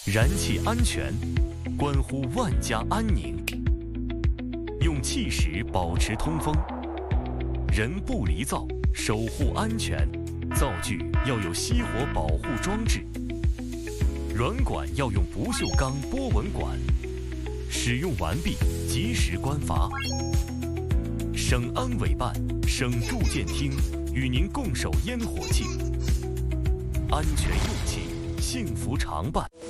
燃气安全，关乎万家安宁。用气室保持通风，人不离灶，守护安全。灶具要有熄火保护装置，软管要用不锈钢波纹管。使用完毕，及时关阀。省安委办、省住建厅与您共守烟火气，安全用气，幸福常伴。